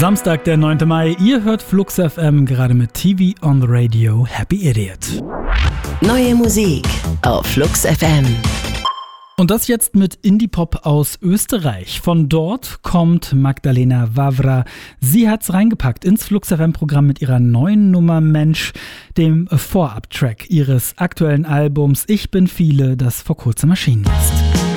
Samstag, der 9. Mai. Ihr hört Flux FM gerade mit TV on the Radio. Happy Idiot. Neue Musik auf Flux FM. Und das jetzt mit Indie-Pop aus Österreich. Von dort kommt Magdalena Wawra. Sie hat's reingepackt ins Flux FM-Programm mit ihrer neuen Nummer Mensch, dem Vorab-Track ihres aktuellen Albums Ich bin viele, das vor kurzem erschienen ist.